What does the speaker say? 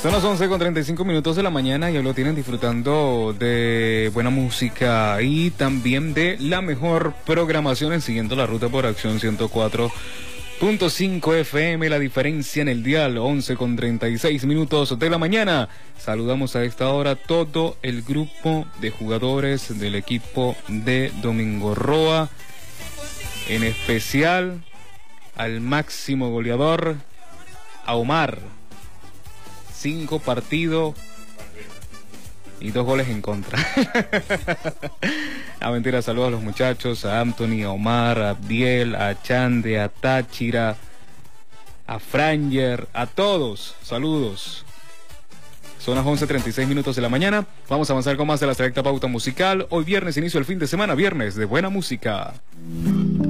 Son las 11:35 de la mañana y ya lo tienen disfrutando de buena música y también de la mejor programación siguiendo la ruta por Acción 104.5 FM, la diferencia en el dial, 11:36 de la mañana. Saludamos a esta hora todo el grupo de jugadores del equipo de Domingo Roa, en especial al máximo goleador, a Omar. 5 partidos y 2 goles en contra. A mentira, saludos a los muchachos, a Anthony, a Omar, a Abdiel, a Chande, a Táchira, a Franger, a todos, saludos. Son las 11:36 de la mañana. Vamos a avanzar con más de la selecta pauta musical. Hoy viernes, inicio del fin de semana, viernes de buena música.